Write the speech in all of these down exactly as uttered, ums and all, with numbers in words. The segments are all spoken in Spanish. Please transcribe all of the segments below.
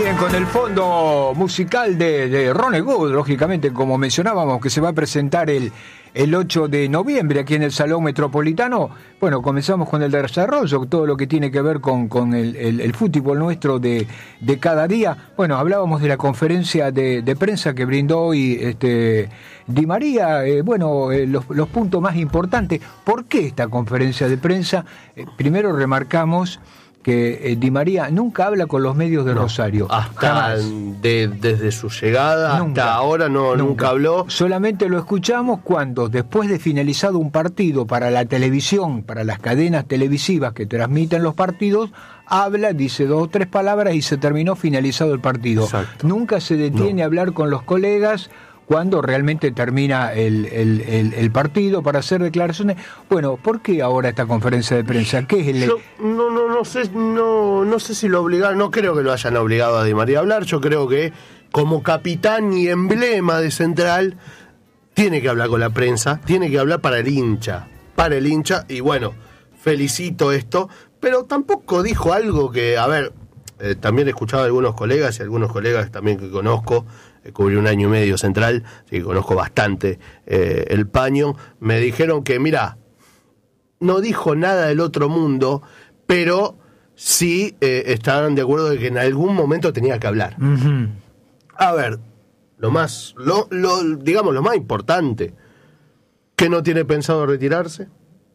bien, con el fondo musical de, de Ronnie Wood, lógicamente, como mencionábamos, que se va a presentar el, el ocho de noviembre aquí en el Salón Metropolitano. Bueno, comenzamos con el desarrollo, todo lo que tiene que ver con, con el, el, el fútbol nuestro de, de cada día. Bueno, hablábamos de la conferencia de, de prensa que brindó hoy este, Di María. Eh, bueno, eh, los, los puntos más importantes. ¿Por qué esta conferencia de prensa? Eh, primero remarcamos que eh, Di María nunca habla con los medios de no, Rosario. Hasta de, desde su llegada nunca, hasta ahora no, nunca. nunca habló. Solamente lo escuchamos cuando, después de finalizado un partido para la televisión, para las cadenas televisivas que transmiten los partidos, habla, dice dos o tres palabras y se terminó finalizado el partido. Exacto. Nunca se detiene no. a hablar con los colegas cuando realmente termina el, el, el, el partido para hacer declaraciones. Bueno, ¿por qué ahora esta conferencia de prensa? ¿Qué es el...? Yo no, no, no sé, no, no sé si lo obligaron, no creo que lo hayan obligado a Di María a hablar. Yo creo que como capitán y emblema de Central tiene que hablar con la prensa, tiene que hablar para el hincha, para el hincha, y bueno, felicito esto, pero tampoco dijo algo que, a ver, eh, también he escuchado a algunos colegas y algunos colegas también que conozco, cubrí un año y medio Central, así que conozco bastante eh, el paño, me dijeron que, mira, no dijo nada del otro mundo, pero sí eh, estaban de acuerdo de que en algún momento tenía que hablar. Uh-huh. A ver, lo más, lo, lo, digamos, lo más importante, que no tiene pensado retirarse,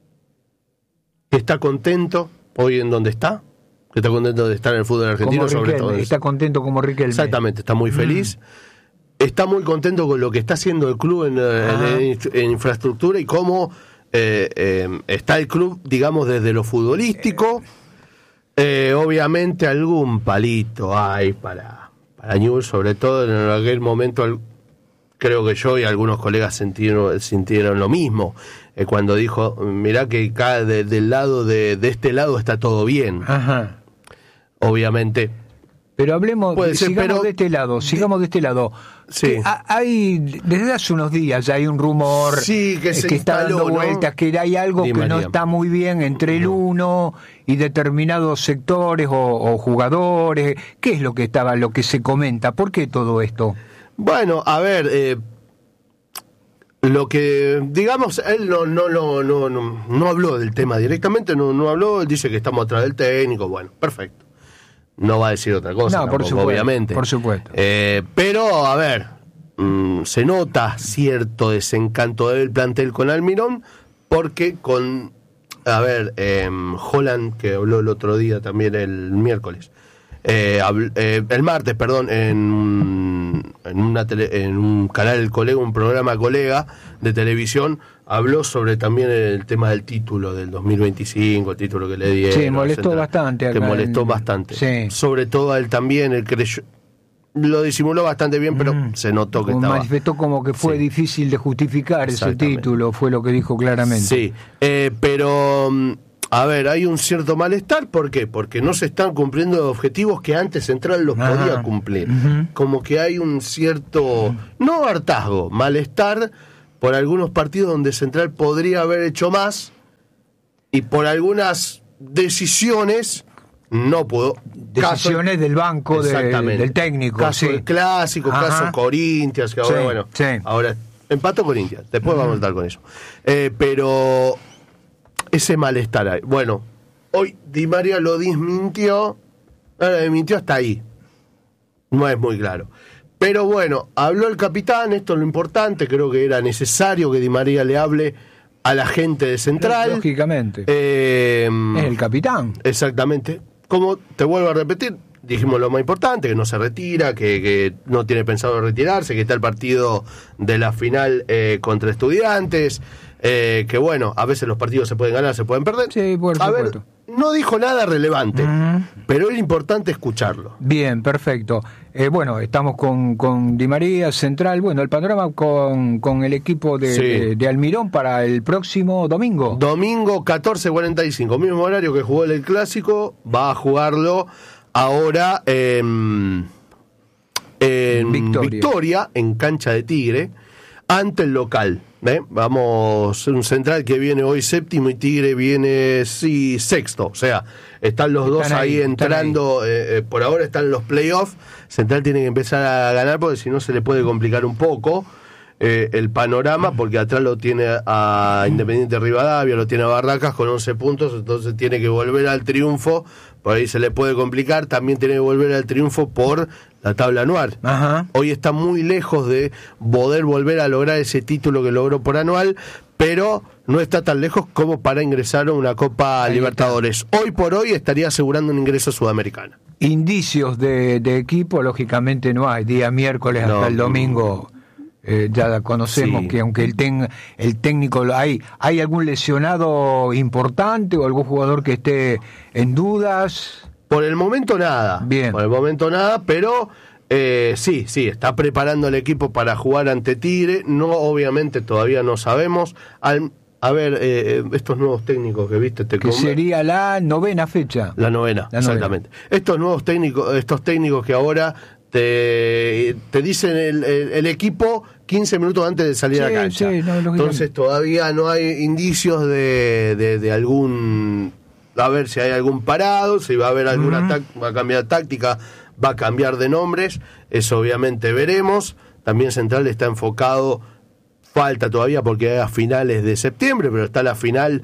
que está contento hoy en donde está, que está contento de estar en el fútbol argentino, sobre todo. Está contento como Riquelme. Exactamente, está muy feliz. Uh-huh. Está muy contento con lo que está haciendo el club en, en, en infraestructura y cómo eh, eh, está el club, digamos, desde lo futbolístico. Eh, obviamente algún palito hay para, para Newell's, sobre todo en aquel momento, creo que yo y algunos colegas sintieron, sintieron lo mismo, eh, cuando dijo, mirá que cada de, del lado de, de este lado está todo bien. Ajá. Obviamente... Pero hablemos, ser, sigamos pero, de este lado, sigamos de este lado. Sí. Hay, desde hace unos días ya hay un rumor sí, que, se que está instaló, dando vueltas, ¿no? que hay algo Di que María. no está muy bien entre el uno y determinados sectores o, o jugadores. ¿Qué es lo que estaba, lo que se comenta? ¿Por qué todo esto? Bueno, a ver, eh, lo que, digamos, él no, no, no, no, no, no habló del tema directamente, no, no habló, él dice que estamos atrás del técnico, bueno, perfecto. No va a decir otra cosa, no, tampoco, por supuesto, obviamente. Por supuesto. Eh, pero, a ver, mmm, se nota cierto desencanto del plantel con Almirón, porque con, a ver, eh, Holland, que habló el otro día también, el miércoles, eh, habl, eh, el martes, perdón, en, en, una tele, en un canal del colega, un programa colega de televisión, habló sobre también el tema del título del dos mil veinticinco, el título que le dieron. Sí, molestó Central, bastante. Que molestó en... bastante. Sí. Sobre todo a él también, él creyó, lo disimuló bastante bien, pero mm. se notó que como estaba... Manifestó como que fue sí. difícil de justificar ese título, fue lo que dijo claramente. Sí, eh, pero... A ver, hay un cierto malestar, ¿por qué? Porque no se están cumpliendo objetivos que antes Central los ah. podía cumplir. Uh-huh. Como que hay un cierto, uh-huh. no hartazgo, malestar por algunos partidos donde Central podría haber hecho más y por algunas decisiones no pudo. Decisiones caso, del banco, de, del técnico. Caso sí. del clásico, Ajá. caso Corinthians, que ahora, sí, bueno, sí. ahora empató Corinthians, después uh-huh. vamos a estar con eso. Eh, pero... ese malestar ahí. Bueno, hoy Di María lo desmintió, lo desmintió hasta ahí. No es muy claro. Pero bueno, habló el capitán, esto es lo importante, creo que era necesario que Di María le hable a la gente de Central. Lógicamente. Eh, es el capitán. Exactamente. Como te vuelvo a repetir, dijimos lo más importante, que no se retira, que, que no tiene pensado retirarse, que está el partido de la final eh, contra Estudiantes. Eh, que bueno, a veces los partidos se pueden ganar, se pueden perder. Sí, por supuesto. A ver, no dijo nada relevante, uh-huh. pero es importante escucharlo. Bien, perfecto. Eh, bueno, estamos con, con Di María, Central. Bueno, el panorama con, con el equipo de, sí. de, de Almirón para el próximo domingo. Domingo catorce cuarenta y cinco, mismo horario que jugó el Clásico, va a jugarlo ahora en, en Victoria. Victoria, en cancha de Tigre, ante el local. ¿Eh? Vamos, un Central que viene hoy séptimo y Tigre viene sí sexto. O sea, están los están dos ahí, ahí entrando. Ahí. Eh, eh, por ahora están los playoffs. Central tiene que empezar a ganar porque si no se le puede complicar un poco eh, el panorama, porque atrás lo tiene a Independiente Rivadavia, lo tiene a Barracas con once puntos, entonces tiene que volver al triunfo. Por ahí se le puede complicar. También tiene que volver al triunfo por la tabla anual. Ajá. Hoy está muy lejos de poder volver a lograr ese título que logró por anual, pero no está tan lejos como para ingresar a una Copa Ahí Libertadores. Está. Hoy por hoy estaría asegurando un ingreso sudamericano. Indicios de, de equipo, lógicamente no hay. Día miércoles no, hasta el domingo eh, ya conocemos sí. que aunque el, ten, el técnico hay, ¿hay algún lesionado importante o algún jugador que esté en dudas? Por el momento nada. Bien. Por el momento nada, pero eh, sí, sí, está preparando el equipo para jugar ante Tigre. No, obviamente todavía no sabemos. Al, a ver, eh, estos nuevos técnicos que viste, te que com- sería la novena fecha. La novena, la exactamente. Novena. Estos nuevos técnicos, estos técnicos que ahora te, te dicen el, el, el equipo quince minutos antes de salir sí, a la cancha. Sí, no, entonces todavía no hay indicios de, de, de algún... A ver si hay algún parado, si va a haber alguna uh-huh. tac- va a cambiar táctica, va a cambiar de nombres, eso obviamente veremos. También Central está enfocado, falta todavía porque es a finales de septiembre, pero está la final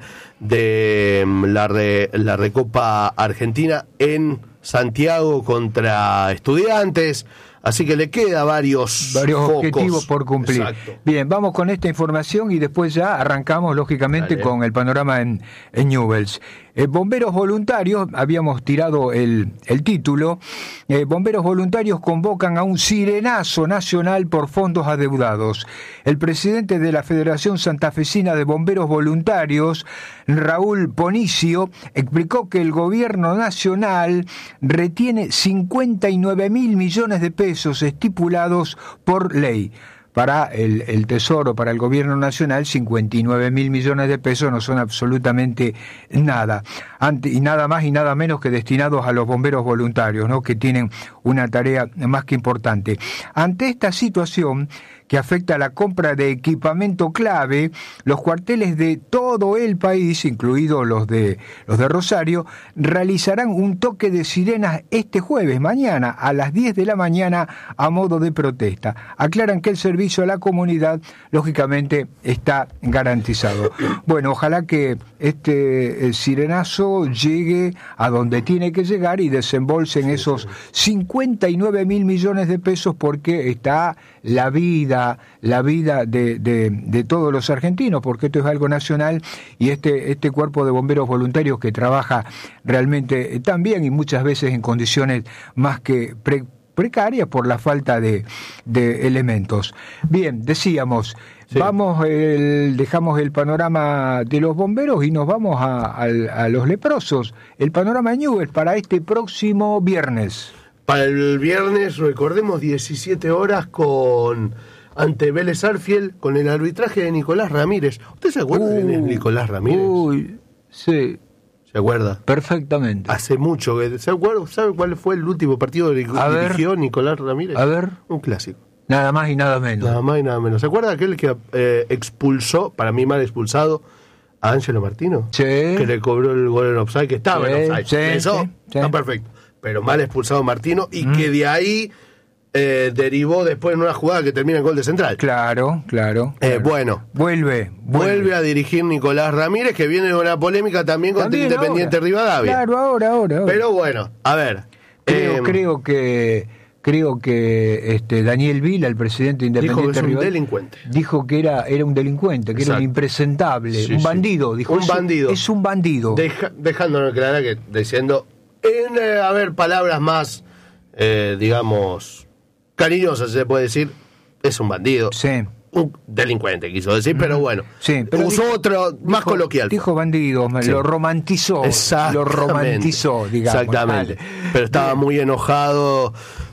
de la, re, la Recopa Argentina en Santiago contra Estudiantes. Así que le queda varios, varios focos. Objetivos por cumplir. Exacto. Bien, vamos con esta información y después ya arrancamos, lógicamente, Dale. con el panorama en, en Newell's. Eh, bomberos voluntarios, habíamos tirado el, el título, eh, bomberos voluntarios convocan a un sirenazo nacional por fondos adeudados. El presidente de la Federación Santafesina de Bomberos Voluntarios, Raúl Ponicio, explicó que el gobierno nacional retiene cincuenta y nueve mil millones de pesos estipulados por ley. Para el, el Tesoro, para el gobierno nacional, cincuenta y nueve mil millones de pesos no son absolutamente nada. Ante, y nada más y nada menos que destinados a los bomberos voluntarios, ¿no? Que tienen una tarea más que importante. Ante esta situación que afecta a la compra de equipamiento clave, los cuarteles de todo el país, incluidos los de los de Rosario, realizarán un toque de sirenas este jueves, mañana, a las diez de la mañana, a modo de protesta. Aclaran que el servicio a la comunidad, lógicamente, está garantizado. Bueno, ojalá que este el sirenazo llegue a donde tiene que llegar y desembolsen esos cincuenta y nueve mil millones de pesos, porque está la vida la vida de, de, de todos los argentinos, porque esto es algo nacional y este, este cuerpo de bomberos voluntarios que trabaja realmente tan bien y muchas veces en condiciones más que pre, precarias por la falta de, de elementos. Bien, decíamos, sí. vamos el, dejamos el panorama de los bomberos y nos vamos a, a, a los leprosos. El panorama Newell's para este próximo viernes. Para el viernes, recordemos, diecisiete horas con... ante Vélez Arfiel, con el arbitraje de Nicolás Ramírez. ¿Usted se acuerda de uh, Nicolás Ramírez? Uy, sí. ¿Se acuerda? Perfectamente. Hace mucho que... ¿Se acuerda? ¿Sabe cuál fue el último partido que dirigió Nicolás Ramírez? A ver. Un clásico. Nada más y nada menos. Nada más y nada menos. ¿Se acuerda aquel que eh, expulsó, para mí mal expulsado, a Ángelo Martino? Sí. Que le cobró el gol en offside, que estaba sí, en offside. Sí, Eso sí, sí. Está perfecto. Pero mal expulsado Martino y mm. que de ahí... Eh, derivó después en una jugada que termina en gol de Central. Claro, claro. Eh, claro. Bueno, vuelve, vuelve. Vuelve a dirigir Nicolás Ramírez, que viene de una polémica también contra también Independiente ahora. Rivadavia. Claro, ahora, ahora, ahora. Pero bueno, a ver. Creo, eh, creo que creo que este Daniel Vila, el presidente de Independiente dijo que es un Rivadavia, delincuente. Dijo que era, era un delincuente, que Exacto. era un impresentable, sí, un bandido. Dijo, un es, bandido. Es un bandido. Deja, dejándonos clara que diciendo, en, eh, a ver, palabras más, eh, digamos... cariñosa, se puede decir, es un bandido. Sí. Un delincuente, quiso decir, pero bueno. Sí, pero usó dijo, otro más dijo, coloquial. Dijo bandido, sí. lo romantizó. Lo romantizó, digamos. Exactamente. Vale. Pero estaba Bien. muy enojado.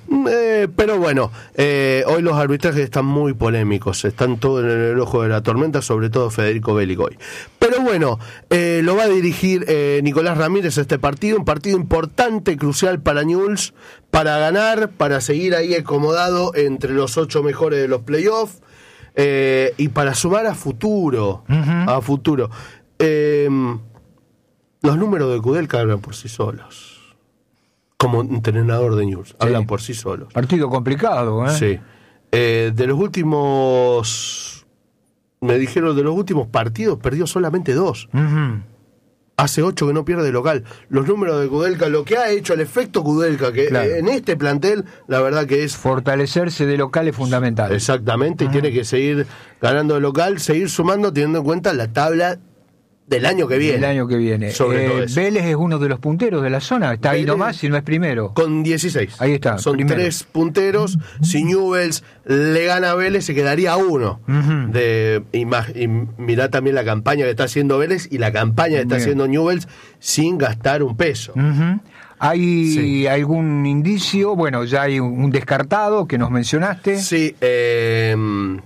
Eh, pero bueno, eh, hoy los arbitrajes están muy polémicos, están todos en el ojo de la tormenta, sobre todo Federico Belligoy. Pero bueno, eh, lo va a dirigir eh, Nicolás Ramírez este partido, un partido importante, crucial para Newell's, para ganar, para seguir ahí acomodado entre los ocho mejores de los playoffs. Eh, y para sumar a futuro, uh-huh. a futuro, eh, los números de Kudelka hablan por sí solos. Como entrenador de Newell's, sí. hablan por sí solos. Partido complicado, ¿eh? Sí. Eh, de los últimos, me dijeron, de los últimos partidos, perdió solamente dos. Uh-huh. Hace ocho que no pierde local. Los números de Kudelka, lo que ha hecho, el efecto Kudelka, que claro. en este plantel, la verdad que es... Fortalecerse de local es fundamental. Exactamente, uh-huh. y tiene que seguir ganando de local, seguir sumando, teniendo en cuenta la tabla del año que viene. El año que viene. Eh, Vélez es uno de los punteros de la zona, está Vélez, ahí nomás y no es primero. Con dieciséis. Ahí está. Son primero. Tres punteros. Si Newell's le gana a Vélez, se quedaría a uno. Uh-huh. De, y, y mirá también la campaña que está haciendo Vélez y la campaña que está Bien. haciendo Newell's sin gastar un peso. Uh-huh. ¿Hay sí. algún indicio? Bueno, ya hay un descartado que nos mencionaste. Sí. Eh,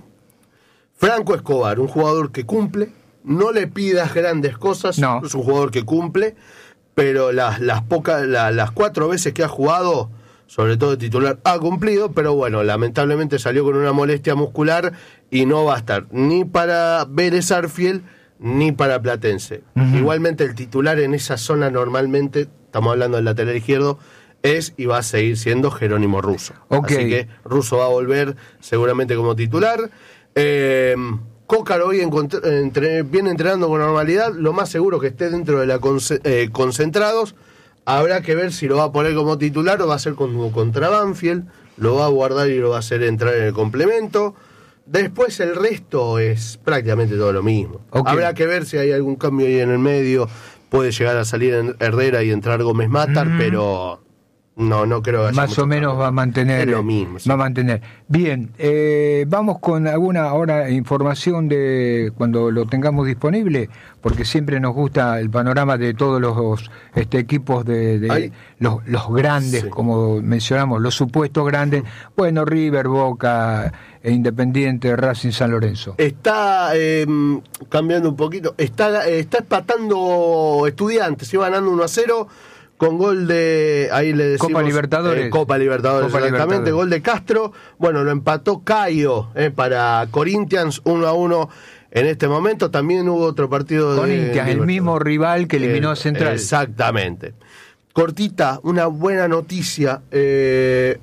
Franco Escobar, un jugador que cumple. No le pidas grandes cosas, no. es un jugador que cumple, pero las, las pocas, la, las cuatro veces que ha jugado, sobre todo de titular, ha cumplido, pero bueno, lamentablemente salió con una molestia muscular y no va a estar ni para Vélez Arfiel ni para Platense. Uh-huh. Igualmente el titular en esa zona normalmente, estamos hablando del lateral izquierdo, es y va a seguir siendo Jerónimo Russo. Okay. Así que Russo va a volver seguramente como titular. Eh... Cócaro hoy entre, viene entrenando con normalidad, lo más seguro que esté dentro de la conce, eh, concentrados. Habrá que ver si lo va a poner como titular o va a ser como contra Banfield, lo va a guardar y lo va a hacer entrar en el complemento. Después el resto es prácticamente todo lo mismo. Okay. Habrá que ver si hay algún cambio ahí en el medio, puede llegar a salir en Herrera y entrar Gómez Matar, mm. pero... No, no creo que haya más o menos cambio. Va a mantener. Es lo mismo. Sí. Va a mantener. Bien, eh, vamos con alguna ahora información de cuando lo tengamos disponible, porque siempre nos gusta el panorama de todos los este, equipos de, de los, los grandes, sí. como mencionamos, los supuestos grandes. Bueno, River, Boca, Independiente, Racing, San Lorenzo. Está eh, cambiando un poquito. Está, está empatando Estudiantes, iba ganando uno a cero. Con gol de, ahí le decimos... Copa Libertadores. Eh, Copa Libertadores, Copa exactamente, Libertadores. Gol de Castro. Bueno, lo empató Caio eh, para Corinthians, uno a uno en este momento. También hubo otro partido de... Corinthians, el mismo rival que eliminó a Central. Exactamente. Cortita, una buena noticia. Eh,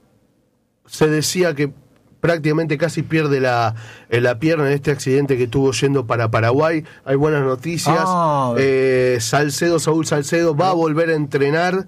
se decía que prácticamente casi pierde la, la pierna en este accidente que tuvo yendo para Paraguay. Hay buenas noticias. Oh. Eh, Salcedo, Saúl Salcedo va a volver a entrenar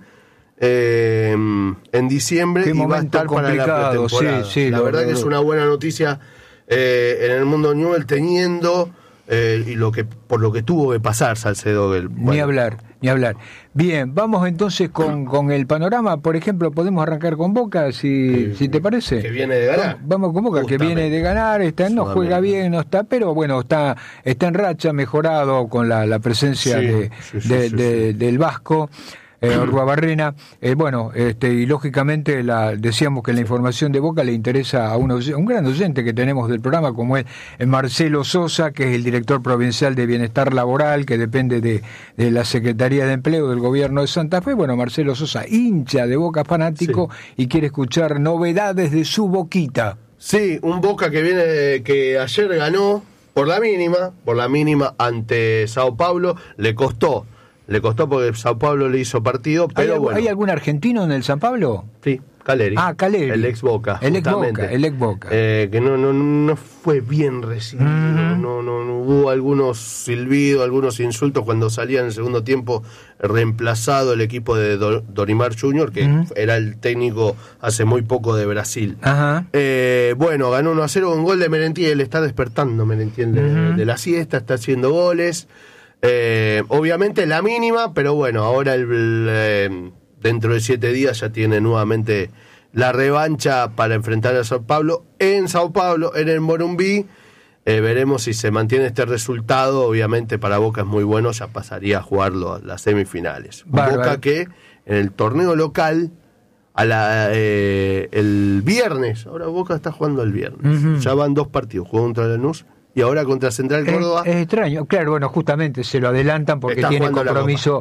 eh, en diciembre y va a estar para la pretemporada. Sí, sí, la lo, verdad lo, que lo. es una buena noticia eh, en el mundo Newell's teniendo eh, y lo que por lo que tuvo que pasar Salcedo. El, bueno. Ni hablar, ni hablar. Bien, vamos entonces con, con el panorama. Por ejemplo, podemos arrancar con Boca, si, que, si te parece. Que viene de ganar. Vamos, vamos con Boca, Justamente. que viene de ganar. Está, no juega bien, no está, pero bueno, está está en racha, mejorado con la, la presencia sí, de, sí, sí, de, sí, de, sí. del Vasco. Eh, Ruabarrena, eh, bueno, este, y lógicamente la, decíamos que la información de Boca le interesa a un, un gran oyente que tenemos del programa, como es Marcelo Sosa, que es el director provincial de Bienestar Laboral, que depende de, de la Secretaría de Empleo del Gobierno de Santa Fe. Bueno, Marcelo Sosa, hincha de Boca, fanático, sí. y quiere escuchar novedades de su Boquita. Sí, un Boca que viene, que ayer ganó por la mínima, por la mínima ante Sao Paulo, le costó. Le costó porque Sao Paulo le hizo partido, pero ¿Hay, bueno. ¿Hay algún argentino en el San Pablo? Sí, Caleri. Ah, Caleri. El ex Boca. El ex Boca, el ex Boca. Eh, que no, no, no fue bien recibido, uh-huh. no, no, no hubo algunos silbidos, algunos insultos cuando salía en el segundo tiempo reemplazado el equipo de Do, Dorimar junior, que uh-huh. era el técnico hace muy poco de Brasil. Uh-huh. Eh, bueno, ganó uno a cero con gol de Merentiel, está despertando Merentiel uh-huh. de, de la siesta, está haciendo goles. Eh, obviamente la mínima, pero bueno, ahora el, el, eh, dentro de siete días ya tiene nuevamente la revancha para enfrentar a Sao Paulo en Sao Paulo, en el Morumbi. Eh, veremos si se mantiene este resultado. Obviamente para Boca es muy bueno, ya pasaría a jugarlo a las semifinales. Bárbaro. Boca que en el torneo local a la, eh, el viernes, ahora Boca está jugando el viernes, uh-huh. ya van dos partidos, jugó contra Lanús y ahora contra Central Córdoba. Es, es extraño, claro, bueno, justamente se lo adelantan porque tiene compromiso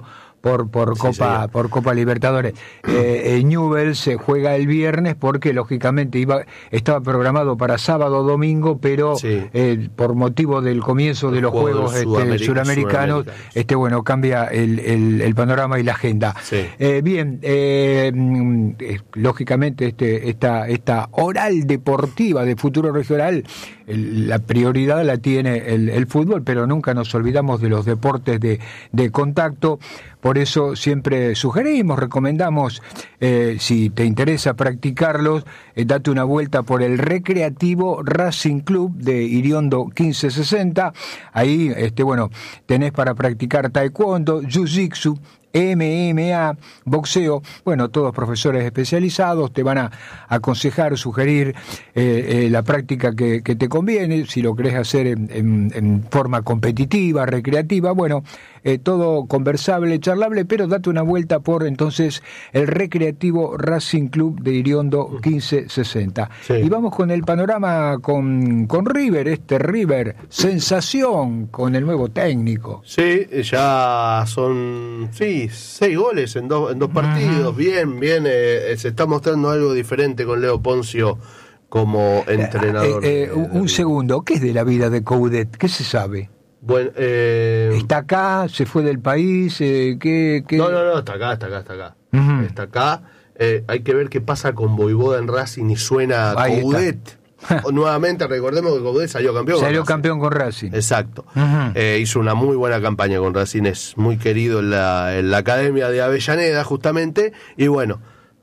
por por Sí, Copa señor. por Copa Libertadores. Eh, eh, Newell's se juega el viernes porque lógicamente iba estaba programado para sábado o domingo, pero Sí. eh, por motivo del comienzo de los Juegos Juegos este, sudamericanos, suramericanos, sudamericanos. este bueno cambia el, el, el panorama y la agenda. Sí. Eh, bien, eh, mm, eh, lógicamente este esta esta oral deportiva de Futuro Regional, el, la prioridad la tiene el, el fútbol, pero nunca nos olvidamos de los deportes de, de contacto. Por eso siempre sugerimos, recomendamos, eh, si te interesa practicarlos, eh, date una vuelta por el Recreativo Racing Club de Iriondo quince sesenta. Ahí, este bueno, tenés para practicar taekwondo, jiu-jitsu, M M A, boxeo, bueno, todos profesores especializados, te van a aconsejar, sugerir eh, eh, la práctica que, que te conviene, si lo querés hacer en, en, en forma competitiva, recreativa, bueno, eh, todo conversable, charlable, pero date una vuelta por entonces el Recreativo Racing Club de Iriondo quince sesenta. Sí. Y vamos con el panorama con, con River, este River, sensación con el nuevo técnico. Sí, ya son sí seis goles en dos en dos partidos. Uh-huh. Bien, bien, eh, se está mostrando algo diferente con Leo Poncio como entrenador. Eh, eh, eh, un, un segundo, ¿qué es de la vida de Coudet? ¿Qué se sabe? Bueno, eh... ¿Está acá? ¿Se fue del país? Eh, ¿qué, qué? No, no, no, está acá, está acá, está acá. Uh-huh. Está acá. Eh, hay que ver qué pasa con Voivoda en Racing y suena Coudet. Nuevamente, recordemos que Coudet salió campeón. Salió con campeón con Racing. Exacto. Uh-huh. Eh, hizo una muy buena campaña con Racing, es muy querido en la, en la academia de Avellaneda, justamente. Y bueno,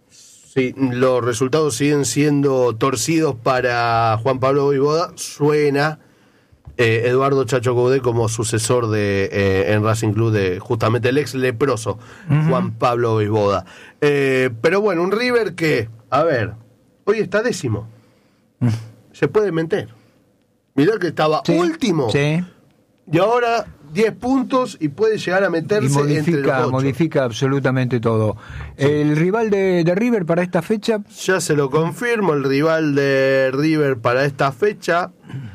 sí, los resultados siguen siendo torcidos para Juan Pablo Voivoda. Suena eh, Eduardo Chacho Coudet como sucesor de eh, en Racing Club de justamente el ex leproso, uh-huh. Juan Pablo Voivoda. Eh, pero bueno, un River que, a ver, hoy está décimo. Uh-huh. Se puede meter. Mirá que estaba sí, último. Sí. Y ahora diez puntos y puede llegar a meterse y modifica, entre los ocho. Modifica absolutamente todo. Sí. El rival de, de River para esta fecha. Ya se lo confirmo, el rival de River para esta fecha.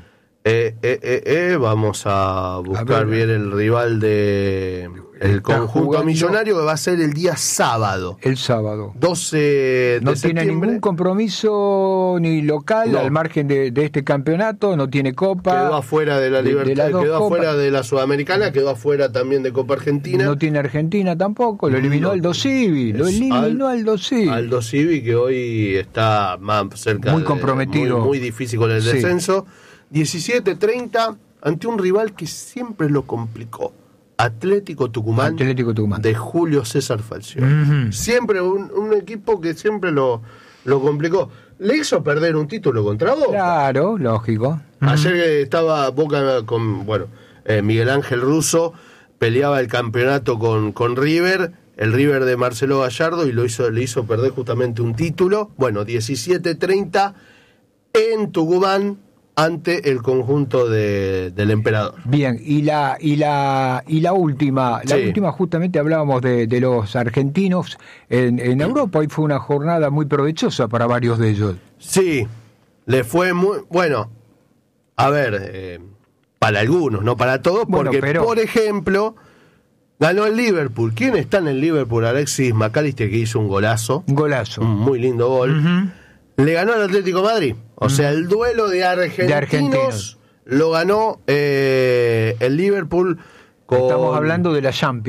Eh, eh, eh, eh, vamos a buscar a bien el rival de el conjunto jugando, millonario, que va a ser el día sábado. El sábado. doce de No septiembre. Tiene ningún compromiso ni local no. al margen de, de este campeonato, no tiene Copa. Quedó afuera de la Libertad, quedó Copa. afuera de la Sudamericana, quedó afuera también de Copa Argentina. No tiene Argentina tampoco, lo eliminó no. Aldo Civi, lo eliminó al, Aldo Civi. Aldo Civi, que hoy está más cerca muy comprometido. De, muy, muy difícil con el sí. descenso. diecisiete treinta ante un rival que siempre lo complicó. Atlético Tucumán, Atlético Tucumán. de Julio César Falcioni. Uh-huh. Siempre un, un equipo que siempre lo, lo complicó. ¿Le hizo perder un título contra Boca? Claro, lógico. Uh-huh. Ayer estaba Boca con, bueno, eh, Miguel Ángel Russo, peleaba el campeonato con, con River, el River de Marcelo Gallardo, y lo hizo, le hizo perder justamente un título. Bueno, diecisiete treinta en Tucumán, ante el conjunto de, del emperador. Bien, y la y la y la última, la sí. última justamente hablábamos de, de los argentinos en, en Europa, y fue una jornada muy provechosa para varios de ellos. Sí, le fue muy bueno. A ver, eh, para algunos, no para todos, bueno, porque pero... por ejemplo ganó el Liverpool. ¿Quién está en el Liverpool? Alexis McAllister, que hizo un golazo, un golazo, un muy lindo gol. Uh-huh. Le ganó al Atlético de Madrid. O sea, el duelo de argentinos, de argentinos. Lo ganó eh, el Liverpool. Con... Estamos hablando de la Champions.